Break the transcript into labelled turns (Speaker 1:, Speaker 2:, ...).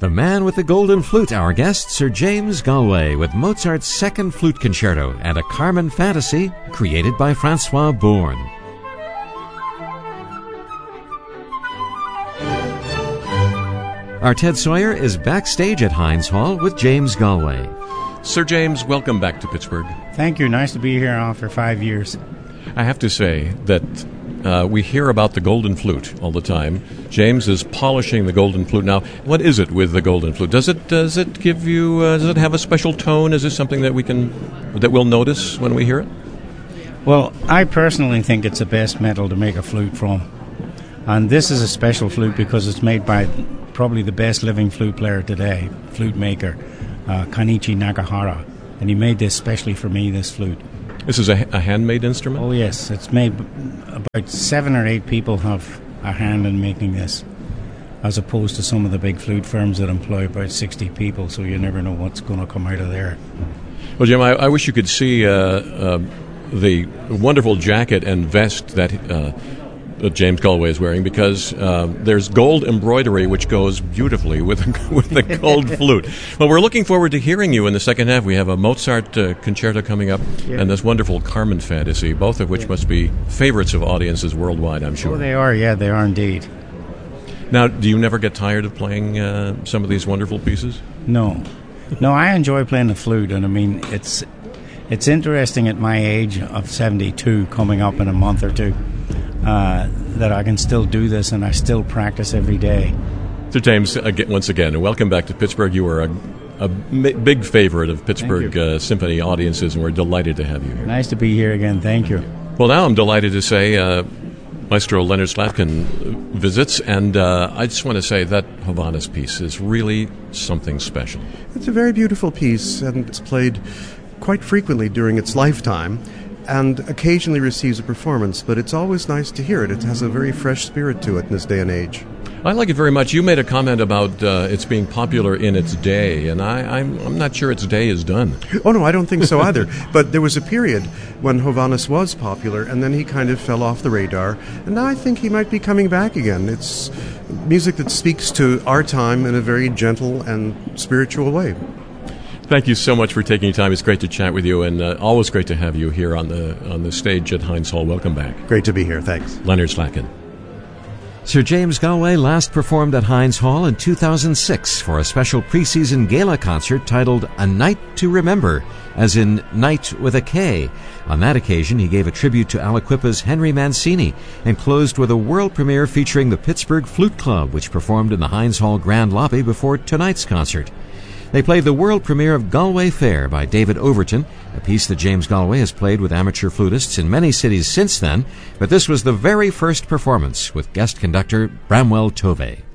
Speaker 1: The man with the golden flute, our guest, Sir James Galway, with Mozart's Second Flute Concerto and a Carmen Fantasy created by Francois Bourne. Our Ted Sawyer is backstage at Heinz Hall with James Galway.
Speaker 2: Sir James, welcome back to Pittsburgh.
Speaker 3: Thank you. Nice to be here after 5 years.
Speaker 2: I have to say that we hear about the golden flute all the time. James is polishing the golden flute. Now, what is it with the golden flute? Does it give you? Does it have a special tone? Is this something that we'll notice when we hear it?
Speaker 3: Well, I personally think it's the best metal to make a flute from, and this is a special flute because it's made by probably the best living flute player today, flute maker, Kanichi Nakahara, and he made this specially for me. This flute.
Speaker 2: This is a handmade instrument?
Speaker 3: Oh, yes. It's made, about 7 or 8 people have a hand in making this, as opposed to some of the big flute firms that employ about 60 people, so you never know what's going to come out of there.
Speaker 2: Well, Jim, I wish you could see the wonderful jacket and vest that James Galway is wearing, because there's gold embroidery which goes beautifully with the gold flute. Well, we're looking forward to hearing you in the second half. We have a Mozart concerto coming up, and this wonderful Carmen Fantasy, both of which must be favorites of audiences worldwide, I'm sure.
Speaker 3: Oh, they are, yeah, they are indeed.
Speaker 2: Now, do you never get tired of playing some of these wonderful pieces?
Speaker 3: No, I enjoy playing the flute, and I mean, it's interesting at my age of 72, coming up in a month or two, that I can still do this, and I still practice every day.
Speaker 2: Sir James, once again, and welcome back to Pittsburgh. You are a big favorite of Pittsburgh Symphony audiences, and we're delighted to have you here.
Speaker 3: Nice to be here again. Thank you.
Speaker 2: Well, now I'm delighted to say Maestro Leonard Slatkin visits, and I just want to say that Hovhannes piece is really something special.
Speaker 4: It's a very beautiful piece, and it's played quite frequently during its lifetime, and occasionally receives a performance, but it's always nice to hear it. It has a very fresh spirit to it in this day and age.
Speaker 2: I like it very much. You made a comment about its being popular in its day, and I'm not sure its day is done.
Speaker 4: Oh, no, I don't think so either. But there was a period when Hovhannes was popular, and then he kind of fell off the radar, and now I think he might be coming back again. It's music that speaks to our time in a very gentle and spiritual way.
Speaker 2: Thank you so much for taking time. It's great to chat with you, and always great to have you here on the stage at Heinz Hall. Welcome back.
Speaker 4: Great to be here. Thanks.
Speaker 2: Leonard Slatkin.
Speaker 1: Sir James Galway last performed at Heinz Hall in 2006 for a special preseason gala concert titled A Night to Remember, as in Night with a K. On that occasion, he gave a tribute to Aliquippa's Henry Mancini and closed with a world premiere featuring the Pittsburgh Flute Club, which performed in the Heinz Hall Grand Lobby before tonight's concert. They played the world premiere of Galway Fair by David Overton, a piece that James Galway has played with amateur flutists in many cities since then, but this was the very first performance with guest conductor Bramwell Tovey.